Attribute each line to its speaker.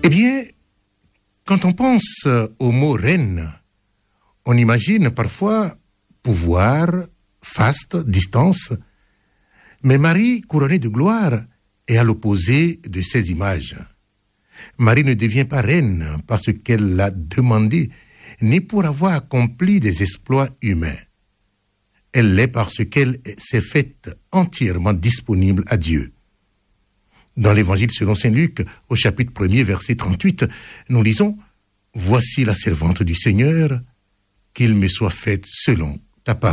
Speaker 1: Eh bien, quand on pense au mot reine, on imagine parfois pouvoir, faste, distance. Mais Marie, couronnée de gloire, est à l'opposé de ces images. Marie ne devient pas reine parce qu'elle l'a demandé, ni pour avoir accompli des exploits humains. Elle l'est parce qu'elle s'est faite entièrement disponible à Dieu. Dans l'Évangile selon saint Luc, au chapitre 1er, verset 38, nous lisons « Voici la servante du Seigneur, qu'il me soit fait selon ta parole. »